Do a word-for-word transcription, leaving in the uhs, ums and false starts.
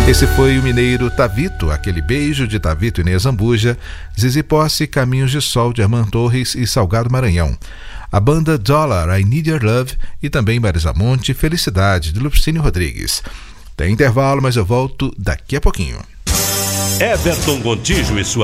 Esse foi o mineiro Tavito, Aquele Beijo de Tavito Inês Zambuja, Zizi Posse, Caminhos de Sol de Armando Torres e Salgado Maranhão. A banda Dollar, I Need Your Love e também Marisa Monte, Felicidade de Lupicínio Rodrigues. Tem intervalo, mas eu volto daqui a pouquinho. Everton Gontijo e sua